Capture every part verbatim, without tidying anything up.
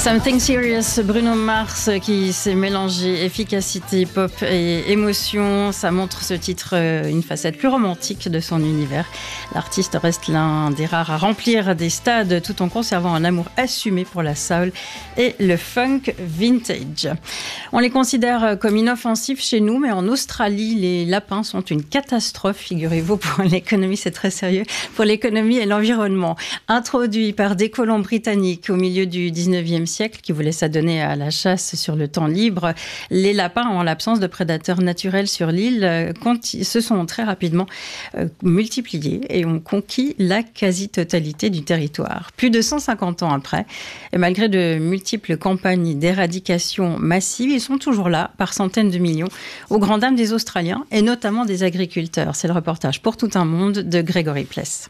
Something Serious, Bruno Mars qui s'est mélangé efficacité, pop et émotion. Ça montre ce titre une facette plus romantique de son univers. L'artiste reste l'un des rares à remplir des stades tout en conservant un amour assumé pour la soul et le funk vintage. On les considère comme inoffensifs chez nous, mais en Australie, les lapins sont une catastrophe, figurez-vous, pour l'économie, c'est très sérieux, pour l'économie et l'environnement. Introduits par des colons britanniques au milieu du dix-neuvième siècle, qui voulaient s'adonner à la chasse sur le temps libre, les lapins, en l'absence de prédateurs naturels sur l'île, se sont très rapidement multipliés et ont conquis la quasi-totalité du territoire. Plus de cent cinquante ans après, et malgré de multiples campagnes d'éradication massive, ils sont toujours là, par centaines de millions, aux grandes dames des Australiens et notamment des agriculteurs. C'est le reportage Pour tout un monde de Grégory Pless.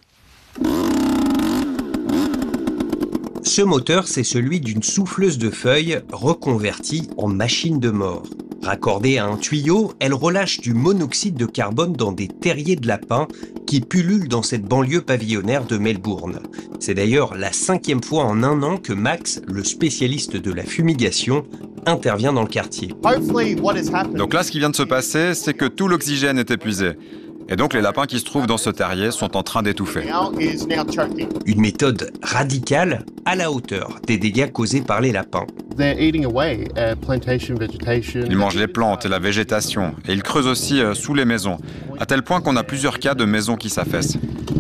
Ce moteur, c'est celui d'une souffleuse de feuilles reconvertie en machine de mort. Raccordée à un tuyau, elle relâche du monoxyde de carbone dans des terriers de lapins qui pullulent dans cette banlieue pavillonnaire de Melbourne. C'est d'ailleurs la cinquième fois en un an que Max, le spécialiste de la fumigation, intervient dans le quartier. Donc là, ce qui vient de se passer, c'est que tout l'oxygène est épuisé. Et donc les lapins qui se trouvent dans ce terrier sont en train d'étouffer. Une méthode radicale à la hauteur des dégâts causés par les lapins. Ils mangent les plantes et la végétation, et ils creusent aussi euh, sous les maisons, à tel point qu'on a plusieurs cas de maisons qui s'affaissent.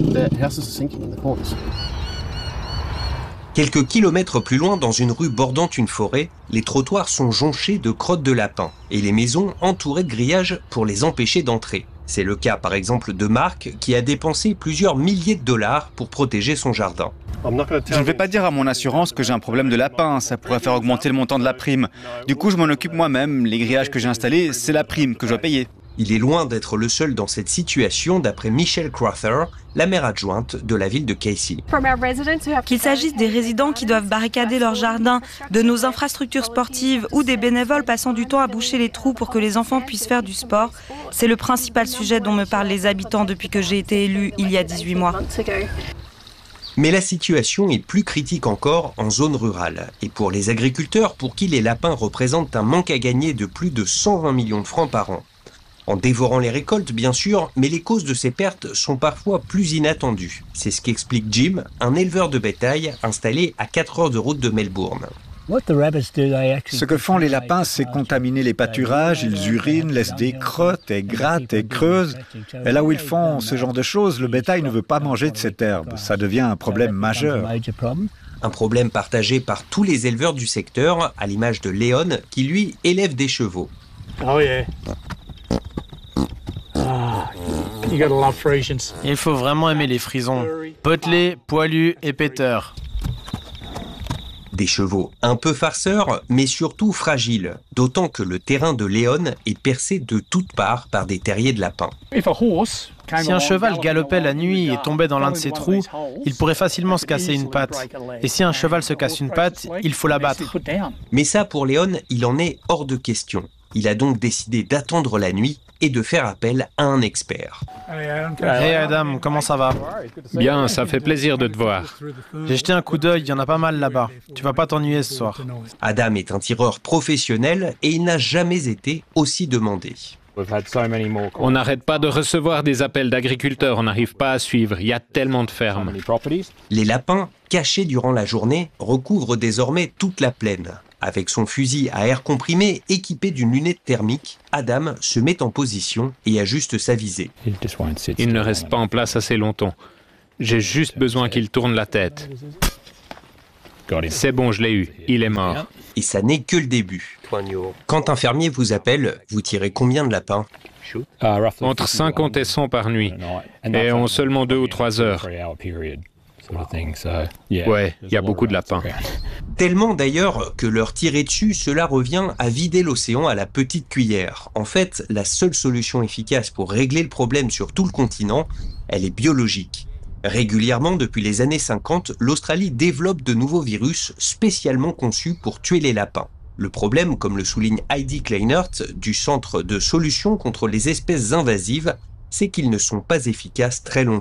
Quelques kilomètres plus loin, dans une rue bordant une forêt, les trottoirs sont jonchés de crottes de lapins et les maisons entourées de grillages pour les empêcher d'entrer. C'est le cas par exemple de Marc qui a dépensé plusieurs milliers de dollars pour protéger son jardin. Je ne vais pas dire à mon assurance que j'ai un problème de lapin, ça pourrait faire augmenter le montant de la prime. Du coup, je m'en occupe moi-même, les grillages que j'ai installés, c'est la prime que je dois payer. Il est loin d'être le seul dans cette situation, d'après Michelle Crowther, la maire adjointe de la ville de Casey. Qu'il s'agisse des résidents qui doivent barricader leur jardin, de nos infrastructures sportives ou des bénévoles passant du temps à boucher les trous pour que les enfants puissent faire du sport, c'est le principal sujet dont me parlent les habitants depuis que j'ai été élue il y a dix-huit mois. Mais la situation est plus critique encore en zone rurale. Et pour les agriculteurs, pour qui les lapins représentent un manque à gagner de plus de cent vingt millions de francs par an. En dévorant les récoltes, bien sûr, mais les causes de ces pertes sont parfois plus inattendues. C'est ce qu'explique Jim, un éleveur de bétail installé à quatre heures de route de Melbourne. Ce que font les lapins, c'est contaminer les pâturages, ils urinent, laissent des crottes, et grattent et creusent. Et là où ils font ce genre de choses, le bétail ne veut pas manger de cette herbe. Ça devient un problème majeur. Un problème partagé par tous les éleveurs du secteur, à l'image de Léon, qui lui élève des chevaux. Oh yeah. Il faut vraiment aimer les frisons. Potelés, poilus et péteurs. Des chevaux un peu farceurs, mais surtout fragiles, d'autant que le terrain de Léon est percé de toutes parts par des terriers de lapins. Si un cheval galopait la nuit et tombait dans l'un de ces trous, il pourrait facilement se casser une patte. Et si un cheval se casse une patte, il faut l'abattre. Mais ça, pour Léon, il en est hors de question. Il a donc décidé d'attendre la nuit et de faire appel à un expert. Hey Adam, comment ça va? Bien, ça fait plaisir de te voir. J'ai jeté un coup d'œil, il y en a pas mal là-bas. Tu vas pas t'ennuyer ce soir. Adam est un tireur professionnel et il n'a jamais été aussi demandé. On n'arrête pas de recevoir des appels d'agriculteurs, on n'arrive pas à suivre, il y a tellement de fermes. Les lapins, cachés durant la journée, recouvrent désormais toute la plaine. Avec son fusil à air comprimé équipé d'une lunette thermique, Adam se met en position et ajuste sa visée. Il ne reste pas en place assez longtemps. J'ai juste besoin qu'il tourne la tête. C'est bon, je l'ai eu. Il est mort. Et ça n'est que le début. Quand un fermier vous appelle, vous tirez combien de lapins? Entre cinquante et cent par nuit. Et en seulement deux ou trois heures. Ouais, il y a beaucoup de lapins. Tellement d'ailleurs que leur tirer dessus, cela revient à vider l'océan à la petite cuillère. En fait, la seule solution efficace pour régler le problème sur tout le continent, elle est biologique. Régulièrement, depuis les années cinquante, l'Australie développe de nouveaux virus spécialement conçus pour tuer les lapins. Le problème, comme le souligne Heidi Kleinert du Centre de solutions contre les espèces invasives, c'est qu'ils ne sont pas efficaces très longtemps.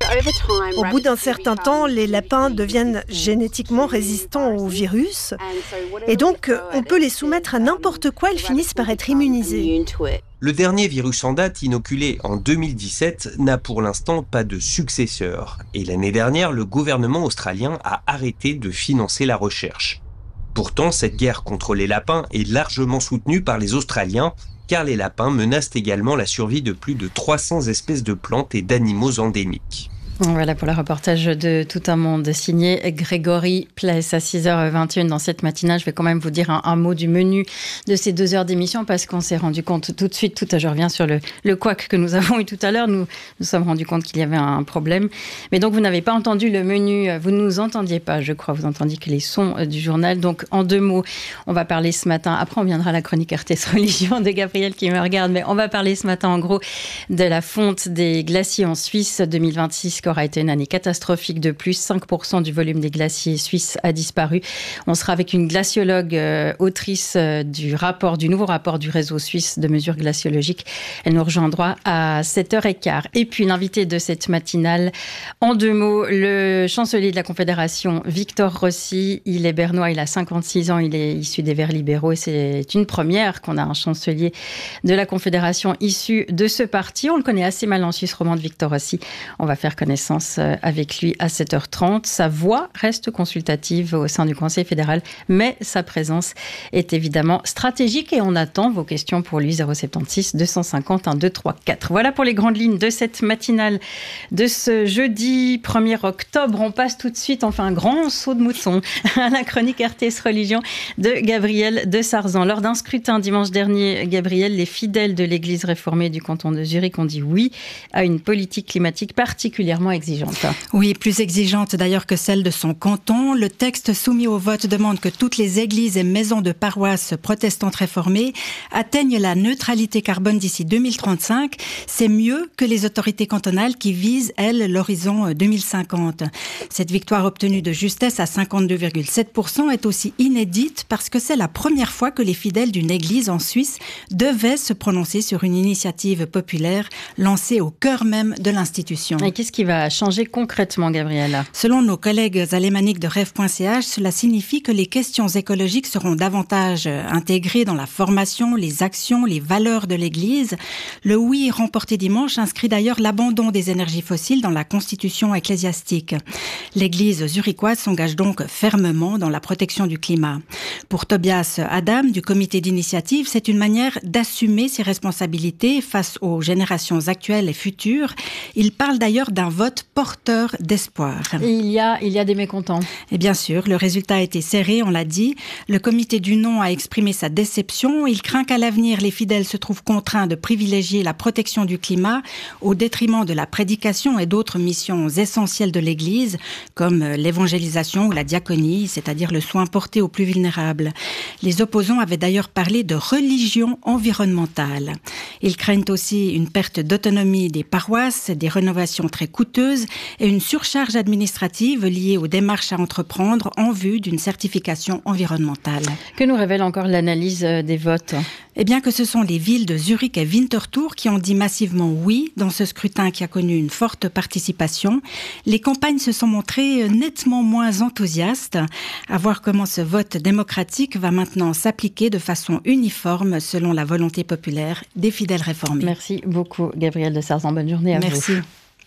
Au bout d'un certain temps, les lapins deviennent génétiquement résistants au virus et donc on peut les soumettre à n'importe quoi, ils finissent par être immunisés. Le dernier virus en date, inoculé en deux mille dix-sept, n'a pour l'instant pas de successeur. Et l'année dernière, le gouvernement australien a arrêté de financer la recherche. Pourtant, cette guerre contre les lapins est largement soutenue par les Australiens, car les lapins menacent également la survie de plus de trois cents espèces de plantes et d'animaux endémiques. Voilà pour le reportage de Tout un monde signé Grégory Pless à six heures vingt et une dans cette matinale. Je vais quand même vous dire un, un mot du menu de ces deux heures d'émission parce qu'on s'est rendu compte tout de suite, tout à je reviens sur le, le couac que nous avons eu tout à l'heure, nous nous sommes rendus compte qu'il y avait un problème. Mais donc vous n'avez pas entendu le menu, vous ne nous entendiez pas, je crois, vous entendiez que les sons du journal. Donc en deux mots, on va parler ce matin, après on viendra à la chronique R T S Religion de Gabriel qui me regarde, mais on va parler ce matin en gros de la fonte des glaciers en Suisse deux mille vingt-six aura été une année catastrophique de plus. cinq pour cent du volume des glaciers suisses a disparu. On sera avec une glaciologue euh, autrice euh, du rapport, du nouveau rapport du réseau suisse de mesures glaciologiques. Elle nous rejoindra à sept heures quinze. Et puis l'invité de cette matinale, en deux mots, le chancelier de la Confédération, Victor Rossi. Il est bernois, il a cinquante-six ans, il est issu des Verts libéraux et c'est une première qu'on a un chancelier de la Confédération issu de ce parti. On le connaît assez mal en Suisse romande, Victor Rossi. On va faire connaissance avec lui à sept heures trente. Sa voix reste consultative au sein du Conseil fédéral, mais sa présence est évidemment stratégique et on attend vos questions pour lui. Zéro sept six deux cent cinquante un deux trois quatre. Voilà pour les grandes lignes de cette matinale de ce jeudi premier octobre. On passe tout de suite, on fait un grand saut de mouton à la chronique R T S Religion de Gabriel de Sarzan. Lors d'un scrutin dimanche dernier, Gabriel, les fidèles de l'Église réformée du canton de Zurich ont dit oui à une politique climatique particulièrement exigeante. Oui, plus exigeante d'ailleurs que celle de son canton. Le texte soumis au vote demande que toutes les églises et maisons de paroisse protestantes réformées atteignent la neutralité carbone d'ici deux mille trente-cinq. C'est mieux que les autorités cantonales qui visent, elles, l'horizon deux mille cinquante. Cette victoire obtenue de justesse à cinquante-deux virgule sept pour cent est aussi inédite parce que c'est la première fois que les fidèles d'une église en Suisse devaient se prononcer sur une initiative populaire lancée au cœur même de l'institution. Et qu'est-ce qui va changer concrètement, Gabriella? Selon nos collègues alémaniques de rêve point c h, cela signifie que les questions écologiques seront davantage intégrées dans la formation, les actions, les valeurs de l'Église. Le oui remporté dimanche inscrit d'ailleurs l'abandon des énergies fossiles dans la constitution ecclésiastique. L'Église zurichoise s'engage donc fermement dans la protection du climat. Pour Tobias Adam, du comité d'initiative, c'est une manière d'assumer ses responsabilités face aux générations actuelles et futures. Il parle d'ailleurs d'un vote porteur d'espoir. Et il y a, il y a des mécontents. Et bien sûr, le résultat a été serré, on l'a dit. Le comité du non a exprimé sa déception. Il craint qu'à l'avenir, les fidèles se trouvent contraints de privilégier la protection du climat au détriment de la prédication et d'autres missions essentielles de l'Église, comme l'évangélisation ou la diaconie, c'est-à-dire le soin porté aux plus vulnérables. Les opposants avaient d'ailleurs parlé de religion environnementale. Ils craignent aussi une perte d'autonomie des paroisses, des rénovations très coûteuses et une surcharge administrative liée aux démarches à entreprendre en vue d'une certification environnementale. Que nous révèle encore l'analyse des votes ? Eh bien que ce sont les villes de Zurich et Winterthur qui ont dit massivement oui dans ce scrutin qui a connu une forte participation. Les campagnes se sont montrées nettement moins enthousiastes. À voir comment ce vote démocratique va maintenant s'appliquer de façon uniforme selon la volonté populaire des fidèles réformés. Merci beaucoup Gabriel de Sarzan. Bonne journée à vous. Merci.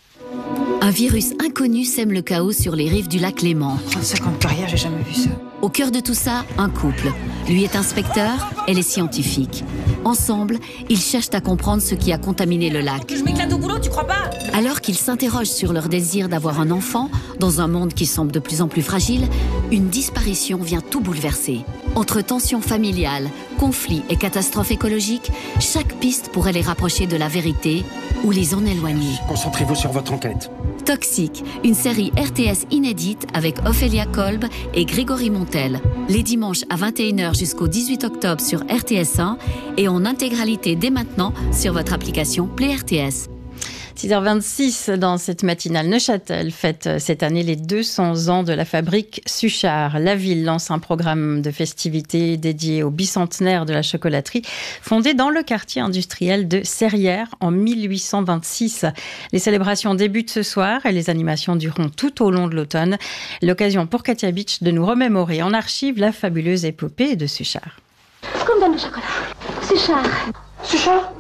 Un virus inconnu sème le chaos sur les rives du lac Léman. trente-cinq ans de carrière, j'ai jamais vu ça. Au cœur de tout ça, un couple. Lui est inspecteur, elle est scientifique. Ensemble, ils cherchent à comprendre ce qui a contaminé le lac. Je m'éclate au boulot, tu crois pas? Alors qu'ils s'interrogent sur leur désir d'avoir un enfant, dans un monde qui semble de plus en plus fragile, une disparition vient tout bouleverser. Entre tensions familiales, conflits et catastrophes écologiques, chaque piste pourrait les rapprocher de la vérité ou les en éloigner. Concentrez-vous sur votre enquête. Toxique, une série R T S inédite avec Ophélia Kolb et Grégory Montel. Les dimanches à vingt et une heures jusqu'au dix-huit octobre sur R T S un et en intégralité dès maintenant sur votre application Play R T S. six heures vingt-six dans cette matinale. Neuchâtel fête cette année les deux cents ans de la fabrique Suchard. La ville lance un programme de festivités dédié au bicentenaire de la chocolaterie, fondée dans le quartier industriel de Serrières en mille huit cent vingt-six. Les célébrations débutent ce soir et les animations dureront tout au long de l'automne. L'occasion pour Katia Beach de nous remémorer en archive la fabuleuse épopée de Suchard. Combien de chocolat? Suchard. Suchard?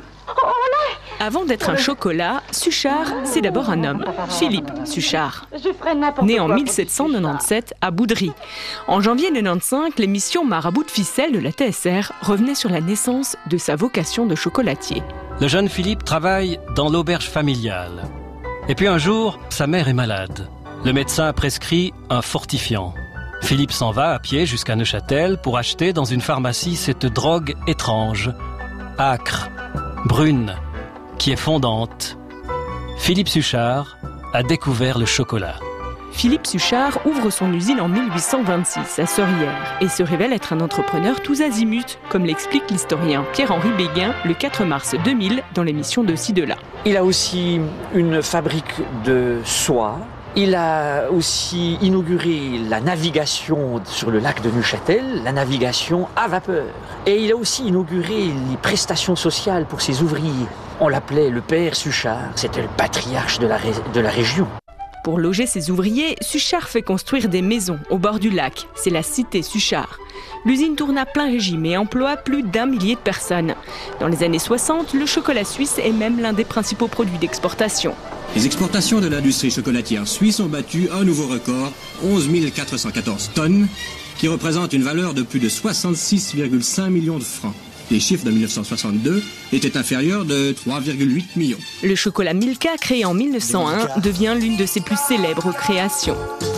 Avant d'être un chocolat, Suchard, c'est d'abord un homme, Philippe Suchard. Né en mille sept cent quatre-vingt-dix-sept à Boudry. En janvier mille neuf cent quatre-vingt-quinze, l'émission Marabout de ficelle de la T S R revenait sur la naissance de sa vocation de chocolatier. Le jeune Philippe travaille dans l'auberge familiale. Et puis un jour, sa mère est malade. Le médecin prescrit un fortifiant. Philippe s'en va à pied jusqu'à Neuchâtel pour acheter dans une pharmacie cette drogue étrange, âcre, brune, qui est fondante. Philippe Suchard a découvert le chocolat. Philippe Suchard ouvre son usine en mille huit cent vingt-six à Serrières et se révèle être un entrepreneur tous azimuts, comme l'explique l'historien Pierre-Henri Béguin le quatre mars deux mille dans l'émission de Ci de là. Il a aussi une fabrique de soie. Il a aussi inauguré la navigation sur le lac de Neuchâtel, la navigation à vapeur. Et il a aussi inauguré les prestations sociales pour ses ouvriers. On l'appelait le père Suchard, c'était le patriarche de la, ré- de la région. Pour loger ses ouvriers, Suchard fait construire des maisons au bord du lac. C'est la cité Suchard. L'usine tourne à plein régime et emploie plus d'un millier de personnes. Dans les années soixante, le chocolat suisse est même l'un des principaux produits d'exportation. Les exportations de l'industrie chocolatière suisse ont battu un nouveau record, onze mille quatre cent quatorze tonnes, qui représente une valeur de plus de soixante-six virgule cinq millions de francs. Les chiffres de mille neuf cent soixante-deux étaient inférieurs de trois virgule huit millions. Le chocolat Milka, créé en mille neuf cent un, devient l'une de ses plus célèbres créations.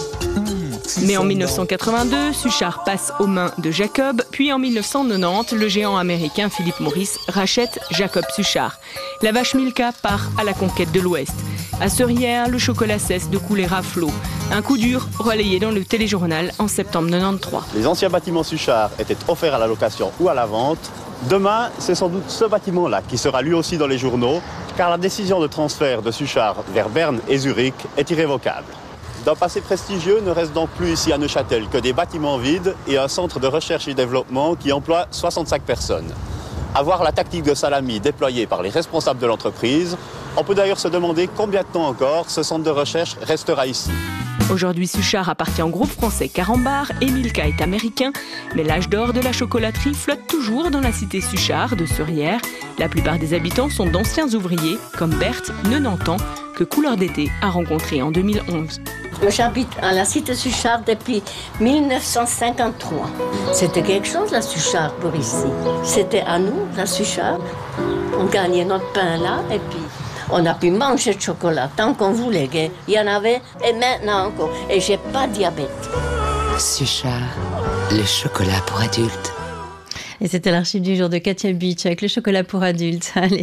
Mais en mille neuf cent quatre-vingt-deux, Suchard passe aux mains de Jacob, puis en mille neuf cent quatre-vingt-dix, le géant américain Philip Morris rachète Jacob Suchard. La vache Milka part à la conquête de l'Ouest. À Serrières, le chocolat cesse de couler à flot. Un coup dur relayé dans le téléjournal en septembre mille neuf cent quatre-vingt-treize. Les anciens bâtiments Suchard étaient offerts à la location ou à la vente. Demain, c'est sans doute ce bâtiment-là qui sera lui aussi dans les journaux, car la décision de transfert de Suchard vers Berne et Zurich est irrévocable. D'un passé prestigieux ne reste donc plus ici à Neuchâtel que des bâtiments vides et un centre de recherche et développement qui emploie soixante-cinq personnes. À voir la tactique de salami déployée par les responsables de l'entreprise, on peut d'ailleurs se demander combien de temps encore ce centre de recherche restera ici. Aujourd'hui, Suchard appartient au groupe français Carambar et Milka est américain. Mais l'âge d'or de la chocolaterie flotte toujours dans la cité Suchard de Serrières. La plupart des habitants sont d'anciens ouvriers, comme Berthe, quatre-vingt-dix ans, que Couleur d'été a rencontré en deux mille onze. J'habite à la cité Suchard depuis mille neuf cent cinquante-trois. C'était quelque chose, la Suchard, pour ici. C'était à nous, la Suchard. On gagnait notre pain là, et puis on a pu manger de chocolat tant qu'on voulait. Il y en avait, et maintenant encore. Et j'ai pas de diabète. Suchard, le chocolat pour adultes. Et c'était l'archive du jour de Katia Beach avec le chocolat pour adultes. Allez.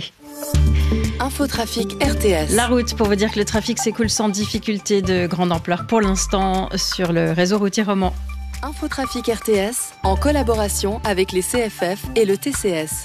Infotrafic R T S. La route, pour vous dire que le trafic s'écoule sans difficulté de grande ampleur pour l'instant sur le réseau routier roman. Infotrafic R T S en collaboration avec les C F F et le T C S.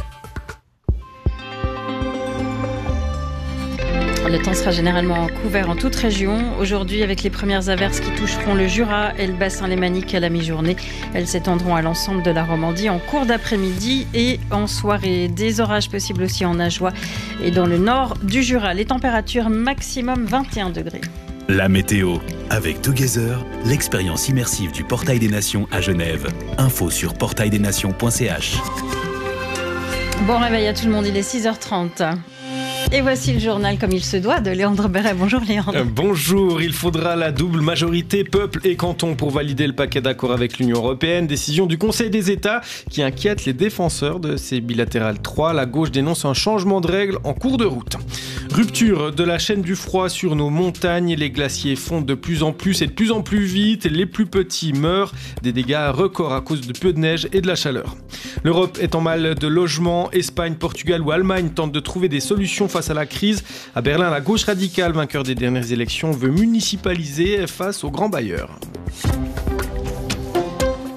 Le temps sera généralement couvert en toute région. Aujourd'hui, avec les premières averses qui toucheront le Jura et le bassin lémanique à la mi-journée, elles s'étendront à l'ensemble de la Romandie en cours d'après-midi et en soirée. Des orages possibles aussi en Ajoie et dans le nord du Jura. Les températures maximum vingt et un degrés. La météo, avec Together, l'expérience immersive du Portail des Nations à Genève. Info sur portail des nations point c h. Bon réveil à tout le monde, il est six heures trente. Et voici le journal comme il se doit de Léandre Béret. Bonjour Léandre. Euh, bonjour, il faudra la double majorité peuple et canton pour valider le paquet d'accord avec l'Union européenne. Décision du Conseil des États qui inquiète les défenseurs de ces bilatérales trois. La gauche dénonce un changement de règles en cours de route. Rupture de la chaîne du froid sur nos montagnes. Les glaciers fondent de plus en plus et de plus en plus vite. Les plus petits meurent. Des dégâts records à cause de peu de neige et de la chaleur. L'Europe est en mal de logement. Espagne, Portugal ou Allemagne tentent de trouver des solutions face à la crise. À Berlin, la gauche radicale, vainqueur des dernières élections, veut municipaliser face aux grands bailleurs.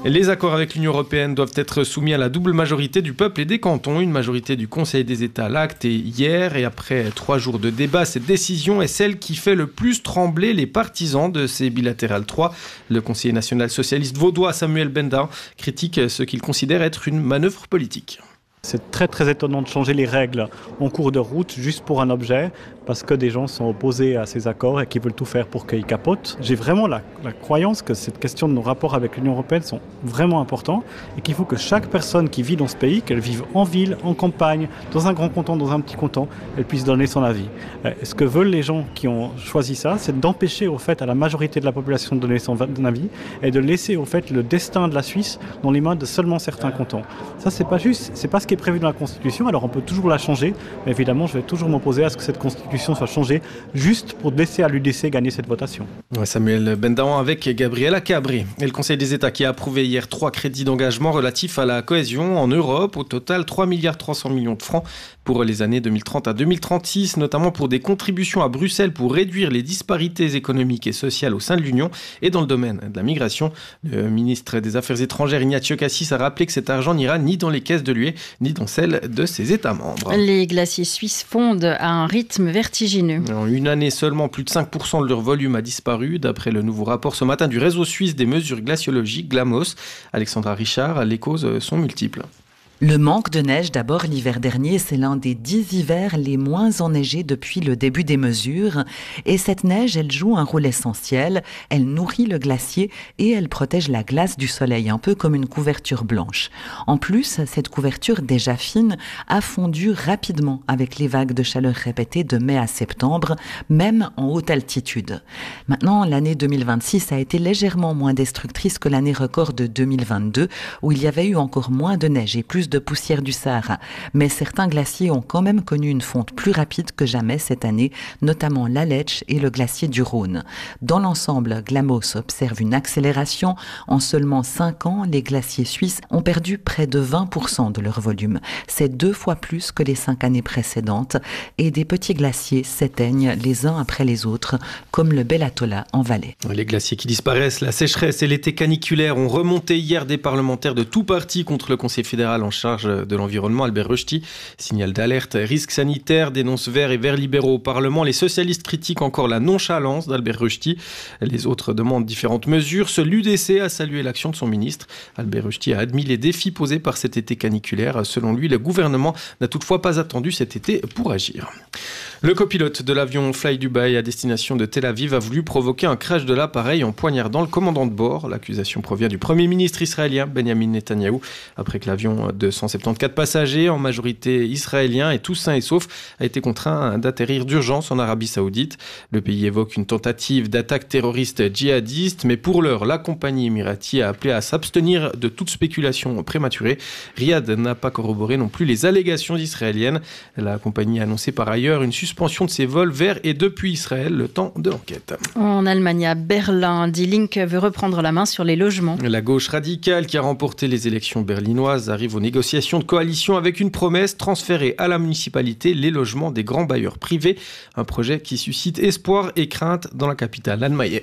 Les accords avec l'Union européenne doivent être soumis à la double majorité du peuple et des cantons. Une majorité du Conseil des États l'a actée hier et après trois jours de débat, cette décision est celle qui fait le plus trembler les partisans de ces bilatérales trois. Le conseiller national socialiste vaudois Samuel Benda critique ce qu'il considère être une manœuvre politique. C'est très très étonnant de changer les règles en cours de route juste pour un objet, parce que des gens sont opposés à ces accords et qui veulent tout faire pour qu'ils capotent. J'ai vraiment la, la croyance que cette question de nos rapports avec l'Union européenne sont vraiment importants et qu'il faut que chaque personne qui vit dans ce pays, qu'elle vive en ville, en campagne, dans un grand canton, dans un petit canton, elle puisse donner son avis. Et ce que veulent les gens qui ont choisi ça, c'est d'empêcher au fait à la majorité de la population de donner son avis et de laisser au fait le destin de la Suisse dans les mains de seulement certains cantons. Ça, c'est pas juste, c'est pas ce qui est prévu dans la Constitution, alors on peut toujours la changer, mais évidemment, je vais toujours m'opposer à ce que cette Constitution soit changée juste pour laisser à l'U D C gagner cette votation. Samuel Bendahan avec Gabriela Cabri. Et le Conseil des États qui a approuvé hier trois crédits d'engagement relatifs à la cohésion en Europe. Au total, trois milliards trois cents millions de francs pour les années deux mille trente à deux mille trente-six, notamment pour des contributions à Bruxelles pour réduire les disparités économiques et sociales au sein de l'Union. Et dans le domaine de la migration, le ministre des Affaires étrangères Ignazio Cassis a rappelé que cet argent n'ira ni dans les caisses de l'U E, ni dans celles de ses États membres. Les glaciers suisses fondent à un rythme vertigineux. En une année seulement, plus de cinq pour cent de leur volume a disparu, d'après le nouveau rapport ce matin du réseau suisse des mesures glaciologiques, GLAMOS. Alexandra Richard, les causes sont multiples. Le manque de neige, d'abord l'hiver dernier, c'est l'un des dix hivers les moins enneigés depuis le début des mesures. Et cette neige, elle joue un rôle essentiel. Elle nourrit le glacier et elle protège la glace du soleil, un peu comme une couverture blanche. En plus, cette couverture déjà fine a fondu rapidement avec les vagues de chaleur répétées de mai à septembre, même en haute altitude. Maintenant, l'année deux mille vingt-six a été légèrement moins destructrice que l'année record de deux mille vingt-deux, où il y avait eu encore moins de neige et plus de poussière du Sahara. Mais certains glaciers ont quand même connu une fonte plus rapide que jamais cette année, notamment l'Aletsch et le glacier du Rhône. Dans l'ensemble, GLAMOS observe une accélération. En seulement cinq ans, les glaciers suisses ont perdu près de vingt pour cent de leur volume. C'est deux fois plus que les cinq années précédentes. Et des petits glaciers s'éteignent les uns après les autres, comme le Belatola en Valais. Les glaciers qui disparaissent, la sécheresse et l'été caniculaire ont remonté hier des parlementaires de tous partis contre le Conseil fédéral en charge de l'environnement, Albert Rösti. Signal d'alerte, risque sanitaire, dénonce Verts et Verts libéraux au Parlement. Les socialistes critiquent encore la nonchalance d'Albert Rösti. Les autres demandent différentes mesures. Seul l'U D C a salué l'action de son ministre. Albert Rösti a admis les défis posés par cet été caniculaire. Selon lui, le gouvernement n'a toutefois pas attendu cet été pour agir. Le copilote de l'avion Fly Dubai à destination de Tel Aviv a voulu provoquer un crash de l'appareil en poignardant le commandant de bord. L'accusation provient du Premier ministre israélien Benjamin Netanyahou, après que l'avion de cent soixante-quatorze passagers, en majorité israéliens et tous sains et saufs, a été contraint d'atterrir d'urgence en Arabie Saoudite. Le pays évoque une tentative d'attaque terroriste djihadiste, mais pour l'heure, la compagnie émirati a appelé à s'abstenir de toute spéculation prématurée. Riyad n'a pas corroboré non plus les allégations israéliennes. La compagnie a annoncé par ailleurs une suspension de ses vols vers et depuis Israël, le temps de l'enquête. En Allemagne, à Berlin, Die Linke veut reprendre la main sur les logements. La gauche radicale qui a remporté les élections berlinoises arrive aux négociations de coalition avec une promesse: transférer à la municipalité les logements des grands bailleurs privés. Un projet qui suscite espoir et crainte dans la capitale Allemagne.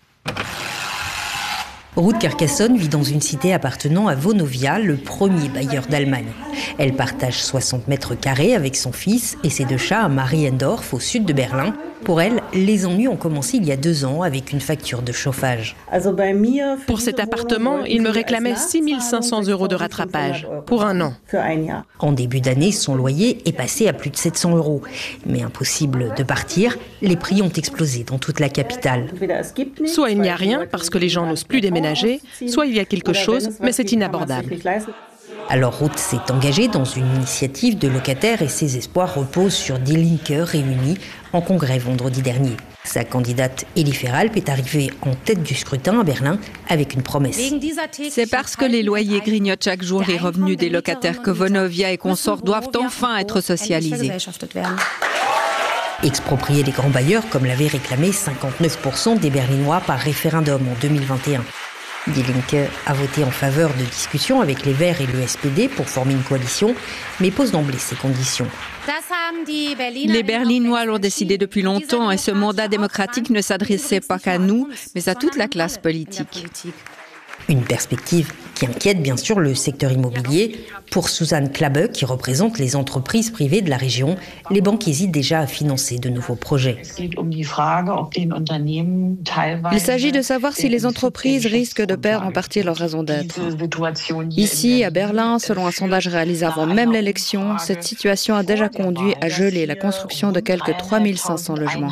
Ruth Carcassonne vit dans une cité appartenant à Vonovia, le premier bailleur d'Allemagne. Elle partage soixante mètres carrés avec son fils et ses deux chats à Mariendorf, au sud de Berlin. Pour elle, les ennuis ont commencé il y a deux ans avec une facture de chauffage. Pour cet appartement, il me réclamait six mille cinq cents euros de rattrapage pour un an. En début d'année, son loyer est passé à plus de sept cents euros. Mais impossible de partir, les prix ont explosé dans toute la capitale. Soit il n'y a rien parce que les gens n'osent plus déménager, soit il y a quelque chose, mais c'est inabordable. Alors Ruth s'est engagée dans une initiative de locataires et ses espoirs reposent sur Die Linke réunis en congrès vendredi dernier. Sa candidate Eli Feralp est arrivée en tête du scrutin à Berlin avec une promesse. C'est parce que les loyers grignotent chaque jour les revenus des locataires que Vonovia et consorts doivent enfin être socialisés. Exproprier les grands bailleurs comme l'avaient réclamé cinquante-neuf pour cent des Berlinois par référendum en deux mille vingt et un. Die Linke a voté en faveur de discussions avec les Verts et le S P D pour former une coalition, mais pose d'emblée ses conditions. Les Berlinois l'ont décidé depuis longtemps et ce mandat démocratique ne s'adressait pas qu'à nous, mais à toute la classe politique. Une perspective qui inquiète bien sûr le secteur immobilier. Pour Suzanne Klabe, qui représente les entreprises privées de la région, les banques hésitent déjà à financer de nouveaux projets. Il s'agit de savoir si les entreprises risquent de perdre en partie leur raison d'être. Ici, à Berlin, selon un sondage réalisé avant même l'élection, cette situation a déjà conduit à geler la construction de quelques trois mille cinq cents logements.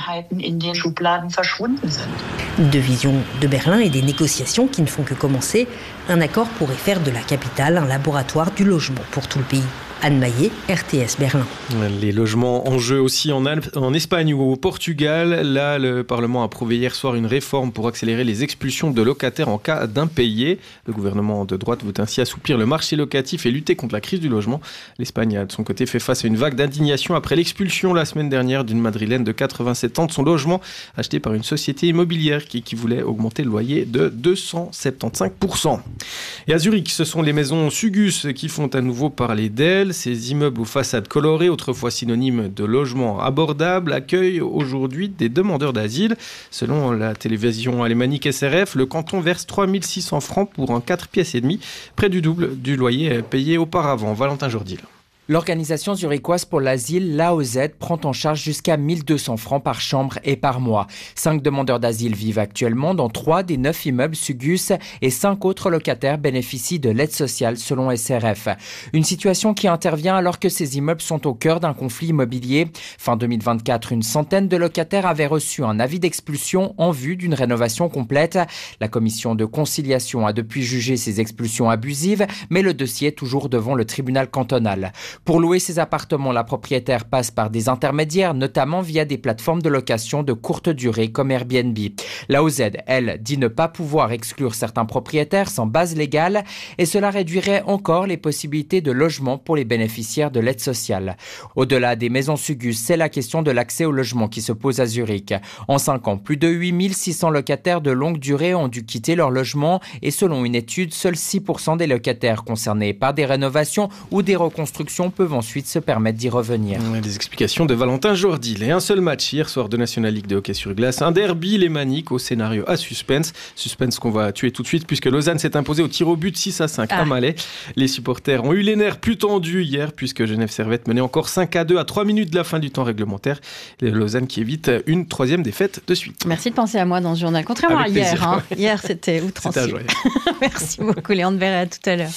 Deux visions de Berlin et des négociations qui ne font que commencer. Un accord pourrait faire de la capitale un laboratoire du logement pour tout le pays. Anne Maillet, R T S Berlin. Les logements en jeu aussi en, Alpes, en Espagne ou au Portugal. Là, le Parlement a approuvé hier soir une réforme pour accélérer les expulsions de locataires en cas d'impayés. Le gouvernement de droite veut ainsi assouplir le marché locatif et lutter contre la crise du logement. L'Espagne a de son côté fait face à une vague d'indignation après l'expulsion la semaine dernière d'une Madrilène de quatre-vingt-sept ans de son logement acheté par une société immobilière qui, qui voulait augmenter le loyer de deux cent soixante-quinze pour cent. Et à Zurich, ce sont les maisons Sugus qui font à nouveau parler d'elles. Ces immeubles aux façades colorées, autrefois synonymes de logements abordables, accueillent aujourd'hui des demandeurs d'asile. Selon la télévision alémanique S R F, le canton verse trois mille six cents francs pour un quatre pièces et demi, près du double du loyer payé auparavant. Valentin Jourdil. L'organisation zurichoise pour l'asile, l'A O Z, prend en charge jusqu'à mille deux cents francs par chambre et par mois. Cinq demandeurs d'asile vivent actuellement dans trois des neuf immeubles Sugus et cinq autres locataires bénéficient de l'aide sociale selon S R F. Une situation qui intervient alors que ces immeubles sont au cœur d'un conflit immobilier. Fin deux mille vingt-quatre, une centaine de locataires avaient reçu un avis d'expulsion en vue d'une rénovation complète. La commission de conciliation a depuis jugé ces expulsions abusives, mais le dossier est toujours devant le tribunal cantonal. Pour louer ces appartements, la propriétaire passe par des intermédiaires, notamment via des plateformes de location de courte durée comme Airbnb. L'A O Z, elle, dit ne pas pouvoir exclure certains propriétaires sans base légale et cela réduirait encore les possibilités de logement pour les bénéficiaires de l'aide sociale. Au-delà des maisons Sugus, c'est la question de l'accès au logement qui se pose à Zurich. En cinq ans, plus de huit mille six cents locataires de longue durée ont dû quitter leur logement et selon une étude, seuls six pour cent des locataires concernés par des rénovations ou des reconstructions peuvent ensuite se permettre d'y revenir. Les explications de Valentin Jourdil. Et un seul match hier soir de National League de hockey sur glace. Un derby lémanique au scénario à suspense. Suspense qu'on va tuer tout de suite puisque Lausanne s'est imposée au tir au but six à cinq ah. à Malais. Les supporters ont eu les nerfs plus tendus hier puisque Genève Servette menait encore cinq à deux à trois minutes de la fin du temps réglementaire. Et Lausanne qui évite une troisième défaite de suite. Merci de penser à moi dans ce journal. Contrairement Avec à hier. Plaisir, hein. ouais. Hier c'était outrancier. Merci beaucoup Léon de Verret, à tout à l'heure.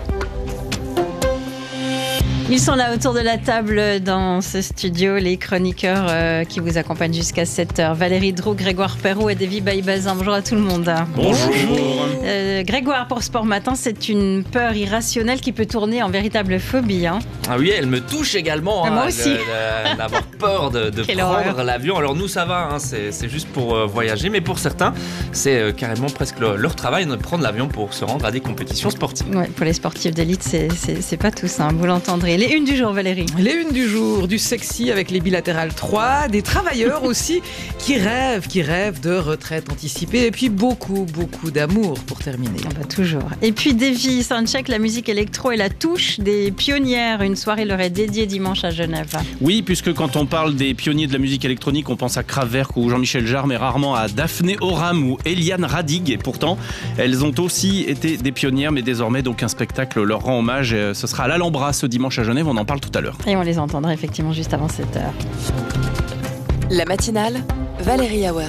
Ils sont là autour de la table dans ce studio, les chroniqueurs euh, qui vous accompagnent jusqu'à sept heures. Valérie Droux, Grégoire Perrault et Davy Baïbazin. Bonjour à tout le monde. Bonjour. Euh, Grégoire, pour Sport Matin, c'est une peur irrationnelle qui peut tourner en véritable phobie. Hein. Ah oui, elle me touche également. Ah, hein, moi aussi. Le, le, d'avoir peur de, de prendre horreur. L'avion. Alors nous, ça va, hein, c'est, c'est juste pour euh, voyager. Mais pour certains, c'est euh, carrément presque le, leur travail de prendre l'avion pour se rendre à des compétitions sportives. Ouais, pour les sportifs d'élite, c'est, c'est, c'est pas tout simple, vous l'entendrez. Les unes du jour, Valérie. Les unes du jour, du sexy avec les bilatérales trois, des travailleurs aussi qui rêvent, qui rêvent de retraite anticipée et puis beaucoup, beaucoup d'amour pour terminer. Ah bah, toujours. Et puis Davy, soundcheck, la musique électro et la touche des pionnières. Une soirée leur est dédiée dimanche à Genève. Oui, puisque quand on parle des pionniers de la musique électronique, on pense à Kraftwerk ou Jean-Michel Jarre, mais rarement à Daphné Oram ou Eliane Radig. Et pourtant, elles ont aussi été des pionnières, mais désormais, donc un spectacle leur rend hommage. Ce sera à l'Alhambra ce dimanche à Genève, on en parle tout à l'heure. Et on les entendra effectivement juste avant sept heures. La matinale, Valérie Awert.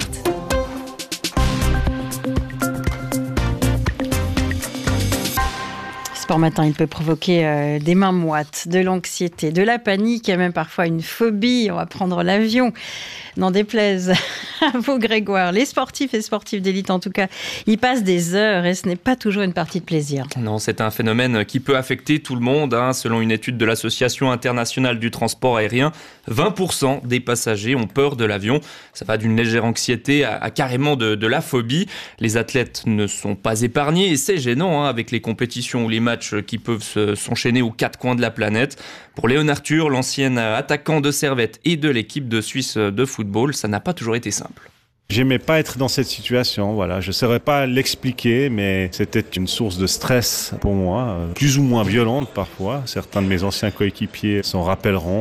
Sport Matin, il peut provoquer euh, des mains moites, de l'anxiété, de la panique et même parfois une phobie. On va prendre l'avion. N'en déplaise à vous, Grégoire. Les sportifs et sportifs d'élite, en tout cas, ils passent des heures et ce n'est pas toujours une partie de plaisir. Non, c'est un phénomène qui peut affecter tout le monde. Hein. Selon une étude de l'Association internationale du transport aérien, vingt pour cent des passagers ont peur de l'avion. Ça va d'une légère anxiété à, à carrément de, de la phobie. Les athlètes ne sont pas épargnés et c'est gênant hein, avec les compétitions ou les matchs qui peuvent se, s'enchaîner aux quatre coins de la planète. Pour Léon Arthur, l'ancien attaquant de Servette et de l'équipe de Suisse de football, ça n'a pas toujours été simple. J'aimais pas être dans cette situation, voilà. Je saurais pas l'expliquer, mais c'était une source de stress pour moi, plus ou moins violente parfois. Certains de mes anciens coéquipiers s'en rappelleront.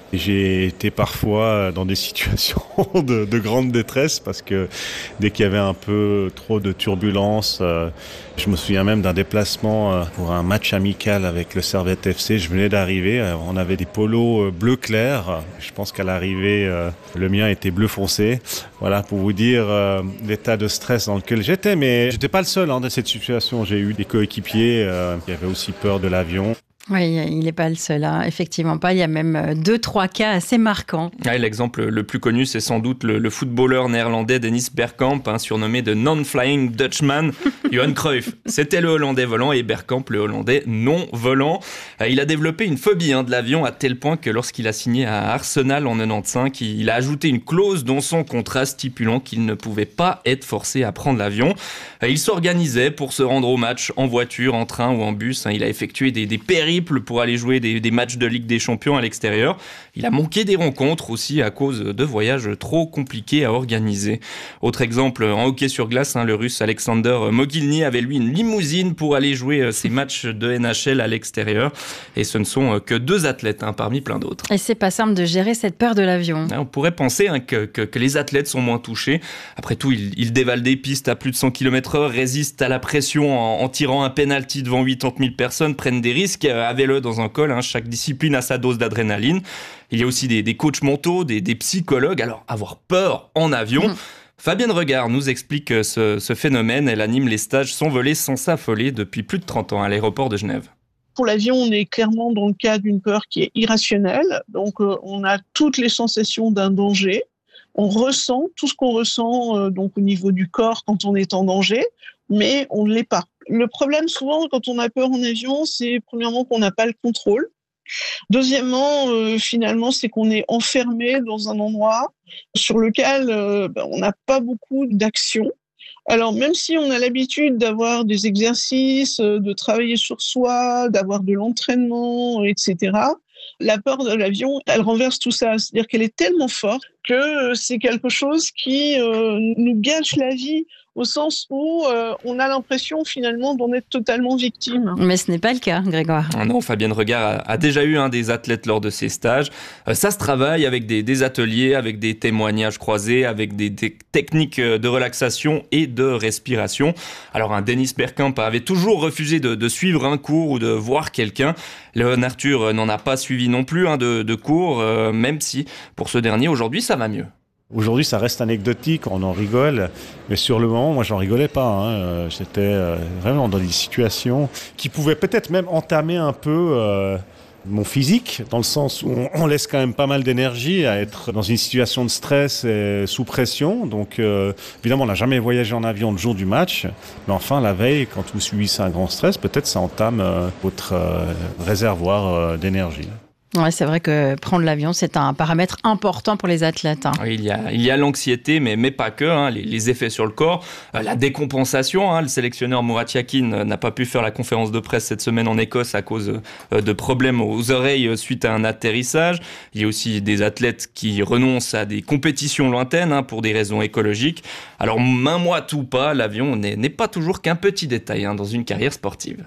J'ai été parfois dans des situations de, de grande détresse parce que dès qu'il y avait un peu trop de turbulences, euh, je me souviens même d'un déplacement euh, pour un match amical avec le Servette F C. Je venais d'arriver, euh, on avait des polos bleu clair. Je pense qu'à l'arrivée, euh, le mien était bleu foncé. Voilà, pour vous dire euh, l'état de stress dans lequel j'étais. Mais j'étais pas le seul hein, dans cette situation. J'ai eu des coéquipiers euh, qui avaient aussi peur de l'avion. Oui, il n'est pas le seul, hein. Effectivement pas. Il y a même deux, trois cas assez marquants. Ouais, l'exemple le plus connu, c'est sans doute le, le footballeur néerlandais Dennis Bergkamp, hein, surnommé de Non-Flying Dutchman, Johan Cruyff. C'était le Hollandais volant et Bergkamp, le Hollandais non-volant. Euh, il a développé une phobie hein, de l'avion à tel point que lorsqu'il a signé à Arsenal en quatre-vingt-quinze, il a ajouté une clause dans son contrat stipulant qu'il ne pouvait pas être forcé à prendre l'avion. Euh, il s'organisait pour se rendre au match en voiture, en train ou en bus. Hein. Il a effectué des, des périples pour aller jouer des, des matchs de Ligue des Champions à l'extérieur. Il a manqué des rencontres aussi à cause de voyages trop compliqués à organiser. Autre exemple, en hockey sur glace, hein, le Russe Alexander Mogilny avait lui une limousine pour aller jouer ses matchs de N H L à l'extérieur. Et ce ne sont que deux athlètes hein, parmi plein d'autres. Et c'est pas simple de gérer cette peur de l'avion. On pourrait penser hein, que, que, que les athlètes sont moins touchés. Après tout, ils, ils dévalent des pistes à plus de cent kilomètres heure, résistent à la pression en, en tirant un penalty devant quatre-vingt mille personnes, prennent des risques. Avez-le dans un col, hein, chaque discipline a sa dose d'adrénaline. Il y a aussi des, des coachs mentaux, des, des psychologues. Alors, avoir peur en avion... Mmh. Fabienne Regard nous explique ce, ce phénomène. Elle anime les stages sans voler, sans s'affoler depuis plus de trente ans à l'aéroport de Genève. Pour l'avion, on est clairement dans le cas d'une peur qui est irrationnelle. Donc, euh, on a toutes les sensations d'un danger. On ressent tout ce qu'on ressent euh, donc au niveau du corps quand on est en danger, mais on ne l'est pas. Le problème, souvent, quand on a peur en avion, c'est premièrement qu'on n'a pas le contrôle. Deuxièmement, euh, finalement, c'est qu'on est enfermé dans un endroit sur lequel euh, ben, on n'a pas beaucoup d'action. Alors, même si on a l'habitude d'avoir des exercices, de travailler sur soi, d'avoir de l'entraînement, et cetera, la peur de l'avion, elle renverse tout ça. C'est-à-dire qu'elle est tellement forte que c'est quelque chose qui euh, nous gâche la vie au sens où euh, on a l'impression finalement d'en être totalement victime. Mais ce n'est pas le cas, Grégoire. Ah non, Fabienne Regard a, a déjà eu un des athlètes lors de ses stages. Euh, ça se travaille avec des, des ateliers, avec des témoignages croisés, avec des, des techniques de relaxation et de respiration. Alors un Dennis Bergkamp avait toujours refusé de, de suivre un cours ou de voir quelqu'un. Léon Arthur n'en a pas suivi non plus hein, de, de cours, euh, même si pour ce dernier, aujourd'hui, ça va mieux. Aujourd'hui, ça reste anecdotique, on en rigole, mais sur le moment, moi, j'en rigolais pas. Hein. J'étais vraiment dans des situations qui pouvaient peut-être même entamer un peu euh, mon physique, dans le sens où on laisse quand même pas mal d'énergie à être dans une situation de stress et sous pression. Donc, euh, évidemment, on n'a jamais voyagé en avion le jour du match, mais enfin, la veille, quand vous subissez un grand stress, peut-être ça entame euh, votre euh, réservoir euh, d'énergie. Ouais, c'est vrai que prendre l'avion, c'est un paramètre important pour les athlètes. Hein. Oui, il y a, il y a l'anxiété, mais, mais pas que, hein, les, les effets sur le corps, euh, la décompensation. Hein, le sélectionneur Murat Yakin n'a pas pu faire la conférence de presse cette semaine en Écosse à cause euh, de problèmes aux oreilles suite à un atterrissage. Il y a aussi des athlètes qui renoncent à des compétitions lointaines hein, pour des raisons écologiques. Alors, main moite ou pas, l'avion n'est, n'est pas toujours qu'un petit détail hein, dans une carrière sportive.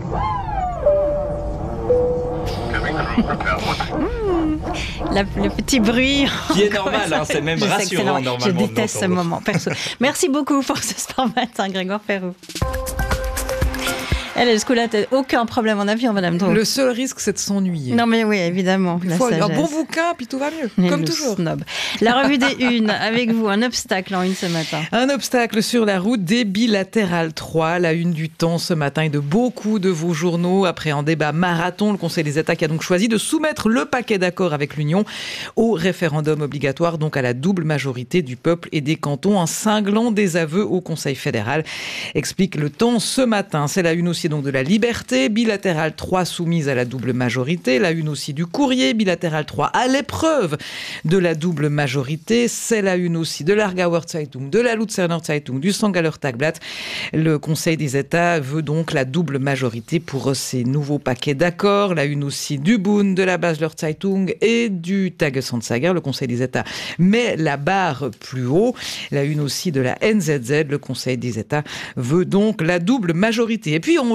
Mmh, la, le petit bruit. Qui est normal, hein, c'est même rassurant normalement. Je déteste ce moment, perso. Merci beaucoup pour ce Sport Matin, Grégoire Ferrou. Elle, est-ce que là, t'as aucun problème en avion, madame Drou? Le seul risque, c'est de s'ennuyer. Non, mais oui, évidemment. Il faut un bon bouquin, puis tout va mieux. Et comme le toujours. Snob. La revue des Unes, avec vous, un obstacle en une ce matin. Un obstacle sur la route des bilatérales trois. La une du Temps ce matin et de beaucoup de vos journaux. Après un débat marathon, le Conseil des États qui a donc choisi de soumettre le paquet d'accords avec l'Union au référendum obligatoire, donc à la double majorité du peuple et des cantons. Un cinglant désaveu au Conseil fédéral, explique le Temps ce matin. C'est la une aussi donc de la Liberté, bilatérale trois soumise à la double majorité. La une aussi du Courrier, bilatérale trois à l'épreuve de la double majorité. C'est la une aussi de l'Aargauer Zeitung, de la Luzerner Zeitung, du Sangaller Tagblatt. Le Conseil des États veut donc la double majorité pour ces nouveaux paquets d'accords. La une aussi du Bund, de la Basler Zeitung et du Tagesanzeiger. Le Conseil des États met la barre plus haut. La une aussi de la N Z Z. Le Conseil des États veut donc la double majorité. Et puis en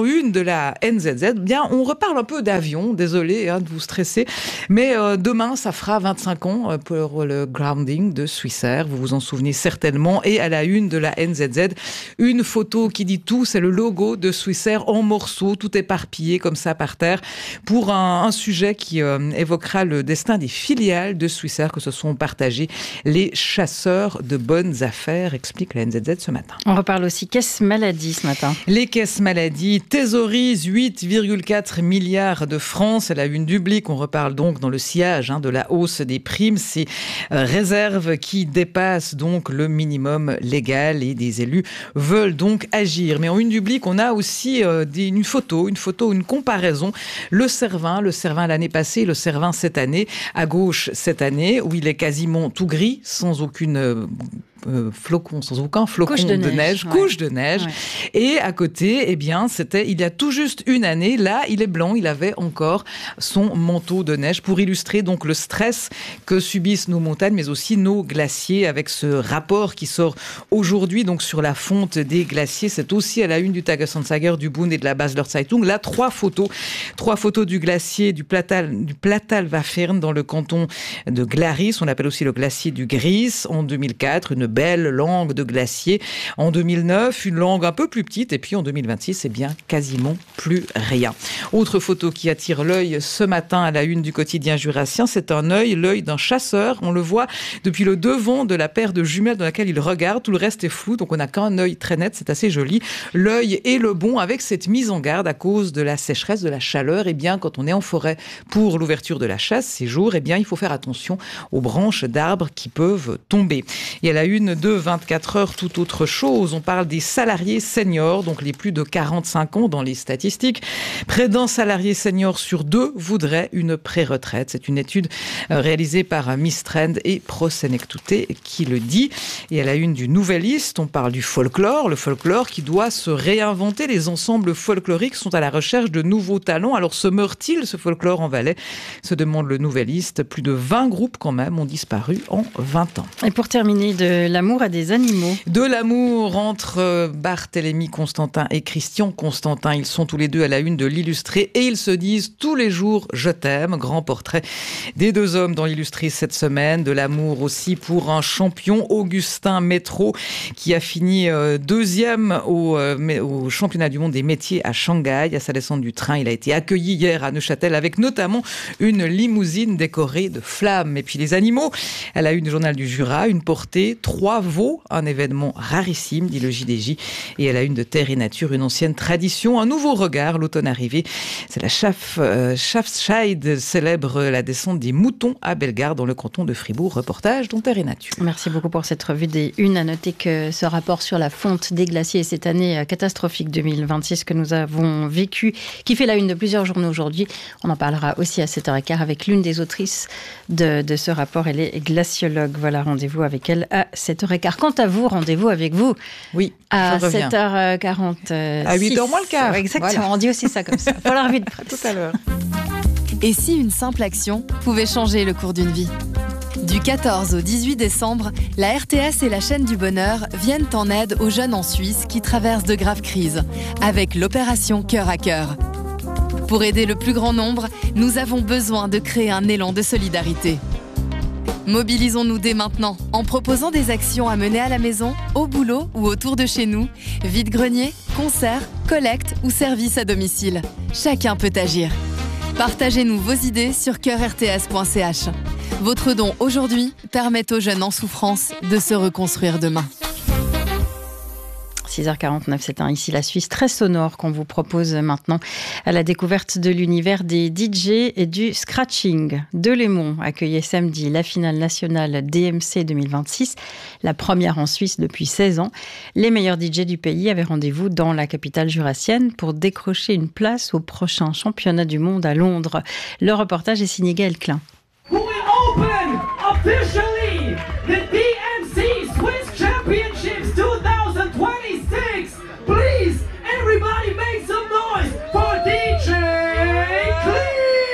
en une de la N Z Z, bien, on reparle un peu d'avion, désolé hein, de vous stresser, mais euh, demain, ça fera vingt-cinq ans pour le grounding de Swissair, vous vous en souvenez certainement, et à la une de la N Z Z, une photo qui dit tout, c'est le logo de Swissair en morceaux, tout éparpillé comme ça par terre, pour un, un sujet qui euh, évoquera le destin des filiales de Swissair que se sont partagés les chasseurs de bonnes affaires, explique la N Z Z ce matin. On reparle aussi caisse maladie ce matin. Les caisses maladie thésaurisent huit virgule quatre milliards de francs, c'est la une du Blic. On reparle donc dans le sillage hein, de la hausse des primes, ces euh, réserves qui dépassent donc le minimum légal et des élus veulent donc agir. Mais en une du Blic, on a aussi euh, des, une photo, une photo, une comparaison. Le Cervin, le Cervin l'année passée, le Cervin cette année, à gauche cette année, où il est quasiment tout gris, sans aucune... Euh, Euh, flocon, sans aucun flocon couche de, de neige, neige ouais. couche de neige. Ouais. Et à côté, eh bien, c'était il y a tout juste une année. Là, il est blanc, il avait encore son manteau de neige pour illustrer donc le stress que subissent nos montagnes, mais aussi nos glaciers, avec ce rapport qui sort aujourd'hui donc sur la fonte des glaciers. C'est aussi à la une du Tagesanzeiger, du Bund et de la Basler Zeitung. Là, trois photos, trois photos du glacier du Platal, du Platal-Wafern dans le canton de Glaris. On l'appelle aussi le glacier du Gries en deux mille quatre. Une belle langue de glacier. En deux mille neuf, une langue un peu plus petite. Et puis en deux mille vingt-six, c'est bien quasiment plus rien. Autre photo qui attire l'œil ce matin à la une du quotidien jurassien, c'est un œil, l'œil d'un chasseur. On le voit depuis le devant de la paire de jumelles dans laquelle il regarde. Tout le reste est flou, donc on n'a qu'un œil très net. C'est assez joli. L'œil est le bon avec cette mise en garde à cause de la sécheresse, de la chaleur. Et bien, quand on est en forêt pour l'ouverture de la chasse ces jours, eh bien, il faut faire attention aux branches d'arbres qui peuvent tomber. Et à la une de vingt-quatre heures, tout autre chose. On parle des salariés seniors, donc les plus de quarante-cinq ans dans les statistiques. Près d'un salarié senior sur deux voudrait une pré-retraite. C'est une étude réalisée par Miss Trend et Prosenectute qui le dit. Et à la une du Nouvelliste, on parle du folklore. Le folklore qui doit se réinventer. Les ensembles folkloriques sont à la recherche de nouveaux talents. Alors se meurt-il, ce folklore en Valais? Se demande le Nouvelliste. Plus de vingt groupes quand même ont disparu en vingt ans. Et pour terminer, de l'amour à des animaux. De l'amour entre Barthélemy Constantin et Christian Constantin. Ils sont tous les deux à la une de l'Illustré et ils se disent tous les jours « Je t'aime ». Grand portrait des deux hommes dans l'Illustré cette semaine. De l'amour aussi pour un champion, Augustin Métro, qui a fini deuxième au, au championnat du monde des métiers à Shanghai. À sa descente du train, il a été accueilli hier à Neuchâtel avec notamment une limousine décorée de flammes. Et puis les animaux, à la une du journal du Jura, une portée, trois veaux, un événement rarissime, dit le J D J. Et à la une de Terre et Nature, une ancienne tradition, un nouveau regard, l'automne arrivé. C'est la Schaf, euh, Schafscheid célèbre la descente des moutons à Bellegarde dans le canton de Fribourg. Reportage dans Terre et Nature. Merci beaucoup pour cette revue des Unes. À noter que ce rapport sur la fonte des glaciers et cette année catastrophique deux mille vingt-six que nous avons vécue, qui fait la une de plusieurs journaux aujourd'hui. On en parlera aussi à sept heures quinze avec l'une des autrices de, de ce rapport. Elle est glaciologue. Voilà, rendez-vous avec elle à sept heures quinze. Quant à vous, rendez-vous avec vous. Oui, à sept heures quarante. À huit heures moins le quart. Exactement, voilà. On dit aussi ça comme ça. Pour la revue de presse. Tout à l'heure. Et si une simple action pouvait changer le cours d'une vie ? Du quatorze au dix-huit décembre, la R T S et la chaîne du bonheur viennent en aide aux jeunes en Suisse qui traversent de graves crises, avec l'opération Cœur à Cœur. Pour aider le plus grand nombre, nous avons besoin de créer un élan de solidarité. Mobilisons-nous dès maintenant en proposant des actions à mener à la maison, au boulot ou autour de chez nous, vide-grenier, concerts, collecte ou services à domicile. Chacun peut agir. Partagez-nous vos idées sur cœur r t s point c h. Votre don aujourd'hui permet aux jeunes en souffrance de se reconstruire demain. six heures quarante-neuf, c'est un Ici la Suisse très sonore qu'on vous propose maintenant à la découverte de l'univers des D J et du scratching. Delémont accueillait samedi la finale nationale D M C deux mille vingt-six, la première en Suisse depuis seize ans. Les meilleurs D J du pays avaient rendez-vous dans la capitale jurassienne pour décrocher une place au prochain championnat du monde à Londres. Le reportage est signé Gaël Klein. We open officially the D M C Swiss Championships twenty twenty-six. Please, everybody make some noise for D J Clean!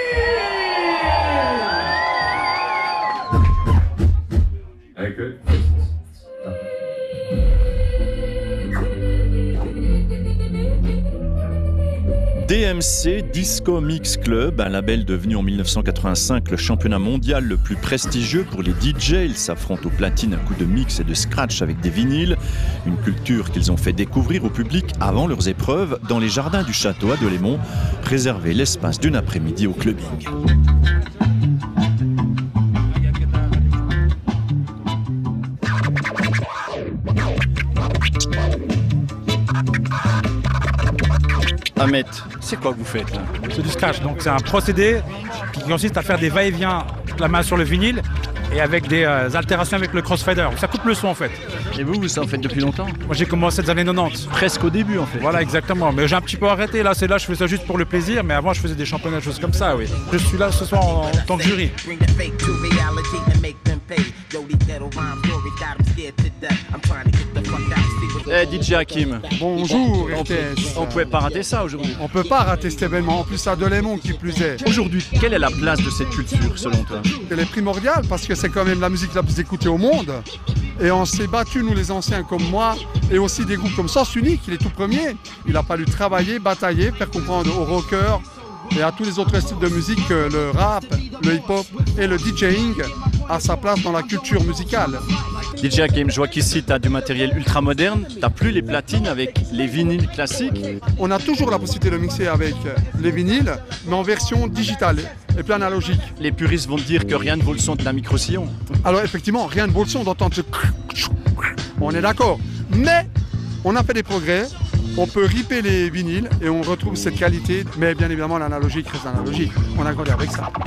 Hey, good. D M C Disco Mix Club, un label devenu en mille neuf cent quatre-vingt-cinq le championnat mondial le plus prestigieux pour les D J. Ils s'affrontent au platine à coups de mix et de scratch avec des vinyles. Une culture qu'ils ont fait découvrir au public avant leurs épreuves dans les jardins du château à Delémont, réservé l'espace d'une après-midi au clubbing. Ahmed, c'est quoi que vous faites là? C'est du scratch, donc c'est un procédé qui consiste à faire des va-et-vient, la main sur le vinyle, et avec des euh, altérations avec le crossfader. Ça coupe le son en fait. Et vous, vous en faites depuis longtemps? Moi j'ai commencé des années quatre-vingt-dix. Presque au début en fait. Voilà, exactement. Mais j'ai un petit peu arrêté là, c'est là je fais ça juste pour le plaisir, mais avant je faisais des championnats, des choses comme ça, oui. Je suis là ce soir en, en tant que jury. Eh, D J Hakim. Bonjour, on, peut, on pouvait pas rater ça aujourd'hui. On peut pas rater cet événement, en plus à Delémont qui plus est. Aujourd'hui, quelle est la place de cette culture selon toi? Elle est primordiale parce que c'est quand même la musique la plus écoutée au monde. Et on s'est battu, nous les anciens comme moi, et aussi des groupes comme Sens Unique, il est tout premier. Il a fallu travailler, batailler, faire comprendre aux rockers et à tous les autres styles de musique que le rap, le hip-hop et le DJing a sa place dans la culture musicale. D J Hakim, je vois qu'ici tu as du matériel ultra moderne, tu n'as plus les platines avec les vinyles classiques. On a toujours la possibilité de mixer avec les vinyles, mais en version digitale et plus analogique. Les puristes vont te dire que rien ne vaut le son de la micro-sillon. Alors effectivement, rien ne vaut le son d'entendre ce... On est d'accord, mais on a fait des progrès. On peut ripper les vinyles et on retrouve cette qualité, mais bien évidemment l'analogique reste analogique. On a grandi avec ça.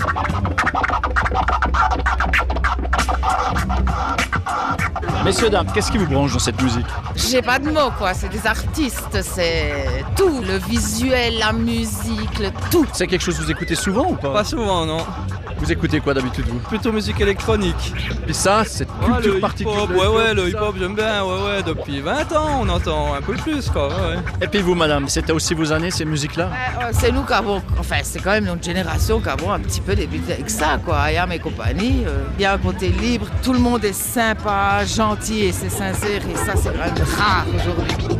Messieurs, dames, qu'est-ce qui vous branche dans cette musique? J'ai pas de mots, quoi. C'est des artistes, c'est tout. Le visuel, la musique, le tout. C'est quelque chose que vous écoutez souvent ou pas? Pas souvent, non. Vous écoutez quoi d'habitude, vous? Plutôt musique électronique. Puis ça, cette culture ouais, particulière. Ouais, ouais, le hip-hop, j'aime bien. Ouais, ouais, depuis vingt ans, on entend un peu plus, quoi. Ouais, ouais. Et puis vous, madame, c'était aussi vos années, ces musiques-là? Ouais, c'est nous qui avons, enfin, c'est quand même notre génération qui avons un petit peu débuté avec ça, quoi. Ayam et compagnie, euh, bien côté libre, tout le monde est sympa, gentil et c'est sincère, et ça, c'est quand même rare aujourd'hui.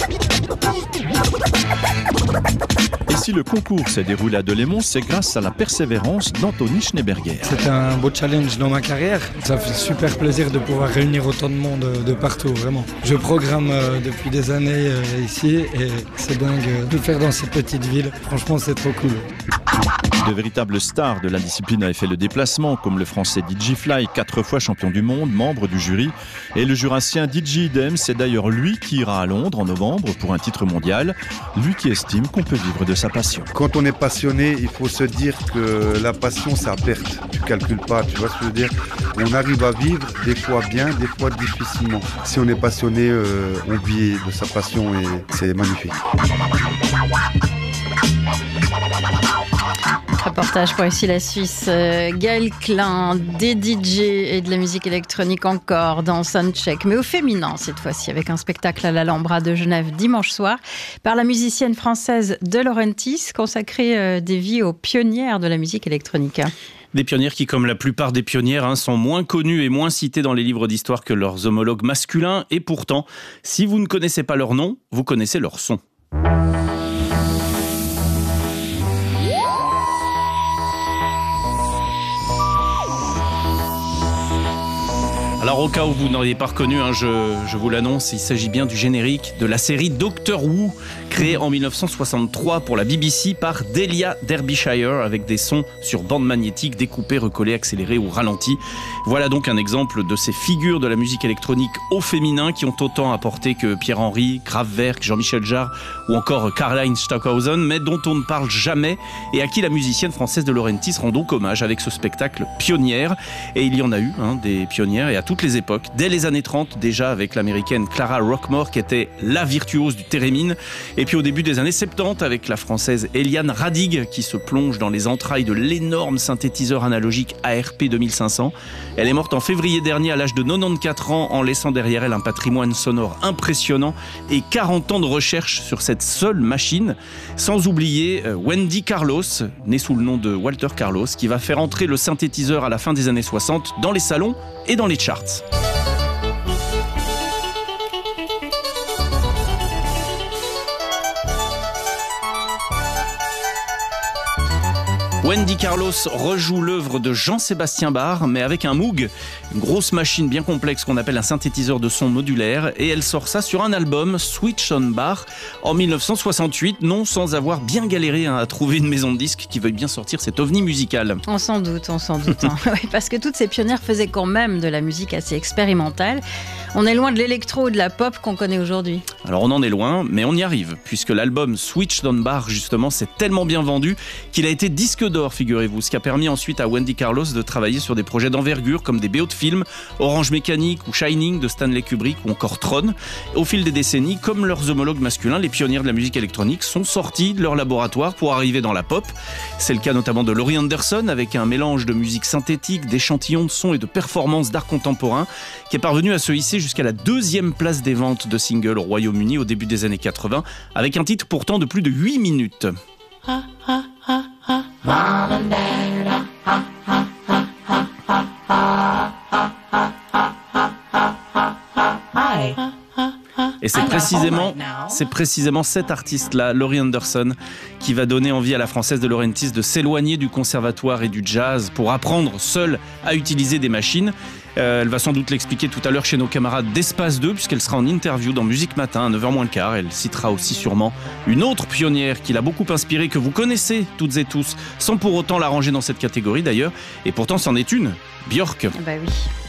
Et si le concours s'est déroulé à Delémont, c'est grâce à la persévérance d'Anthony Schneeberger. C'était un beau challenge dans ma carrière. Ça fait super plaisir de pouvoir réunir autant de monde de partout, vraiment. Je programme depuis des années ici et c'est dingue de le faire dans cette petite ville. Franchement, c'est trop cool. De véritables stars de la discipline avaient fait le déplacement, comme le français D J Fly, quatre fois champion du monde, membre du jury. Et le jurassien D J Idem, c'est d'ailleurs lui qui ira à Londres en novembre pour un titre mondial. Lui qui estime qu'on peut vivre de sa passion. Quand on est passionné, il faut se dire que la passion, c'est à perte. Tu calcules pas, tu vois ce que je veux dire? On arrive à vivre des fois bien, des fois difficilement. Si on est passionné, euh, on vit de sa passion et c'est magnifique. Reportage pour ici la Suisse. Euh, Gaël Klein, des D J et de la musique électronique encore dans Soundcheck, mais au féminin cette fois-ci, avec un spectacle à l'Alhambra de Genève dimanche soir par la musicienne française De Laurentiis, consacrée euh, des vies aux pionnières de la musique électronique. Des pionnières qui, comme la plupart des pionnières, hein, sont moins connues et moins citées dans les livres d'histoire que leurs homologues masculins. Et pourtant, si vous ne connaissez pas leur nom, vous connaissez leur son. Alors au cas où vous n'auriez pas reconnu, hein, je, je vous l'annonce, il s'agit bien du générique de la série Doctor Who, créée en mille neuf cent soixante-trois pour la B B C par Delia Derbyshire, avec des sons sur bande magnétique découpés, recollés, accélérés ou ralentis. Voilà donc un exemple de ces figures de la musique électronique au féminin qui ont autant apporté que Pierre Henry, Kraftwerk, Jean-Michel Jarre ou encore Caroline Stockhausen, mais dont on ne parle jamais et à qui la musicienne française De Laurentiis rend donc hommage avec ce spectacle Pionnière. Et il y en a eu, hein, des pionnières, et à toutes les époques, dès les années trente déjà avec l'américaine Clara Rockmore qui était la virtuose du thérémine, et puis au début des années soixante-dix avec la française Eliane Radig qui se plonge dans les entrailles de l'énorme synthétiseur analogique A R P deux mille cinq cents. Elle est morte en février dernier à l'âge de quatre-vingt-quatorze ans en laissant derrière elle un patrimoine sonore impressionnant et quarante ans de recherche sur cette seule machine, sans oublier Wendy Carlos, née sous le nom de Walter Carlos, qui va faire entrer le synthétiseur à la fin des années soixante dans les salons et dans les charts. Wendy Carlos rejoue l'œuvre de Jean-Sébastien Bach, mais avec un Moog, une grosse machine bien complexe qu'on appelle un synthétiseur de son modulaire, et elle sort ça sur un album, Switch on Bach, en dix-neuf cent soixante-huit, non sans avoir bien galéré à trouver une maison de disques qui veuille bien sortir cet ovni musical. On s'en doute, on s'en doute. Hein. Oui, parce que toutes ces pionnières faisaient quand même de la musique assez expérimentale. On est loin de l'électro ou de la pop qu'on connaît aujourd'hui. Alors on en est loin, mais on y arrive, puisque l'album Switch on Bach, justement, s'est tellement bien vendu qu'il a été disque d'or, figurez-vous, ce qui a permis ensuite à Wendy Carlos de travailler sur des projets d'envergure comme des B O de films, Orange Mécanique ou Shining de Stanley Kubrick ou encore Tron. Au fil des décennies, comme leurs homologues masculins, les pionnières de la musique électronique sont sortis de leur laboratoire pour arriver dans la pop. C'est le cas notamment de Laurie Anderson avec un mélange de musique synthétique, d'échantillons de sons et de performances d'art contemporain qui est parvenu à se hisser jusqu'à la deuxième place des ventes de singles au Royaume-Uni au début des années quatre-vingts avec un titre pourtant de plus de huit minutes. Ah, ah, ah, ah. Et c'est précisément, c'est précisément cet artiste-là, Laurie Anderson, qui va donner envie à la Française de Laurentiis de s'éloigner du conservatoire et du jazz pour apprendre seule à utiliser des machines. Euh, elle va sans doute l'expliquer tout à l'heure chez nos camarades d'Espace deux, puisqu'elle sera en interview dans Musique Matin à neuf heures moins le quart. Elle citera aussi sûrement une autre pionnière qui l'a beaucoup inspirée, que vous connaissez toutes et tous, sans pour autant la ranger dans cette catégorie d'ailleurs. Et pourtant c'en est une, Björk. Bah oui.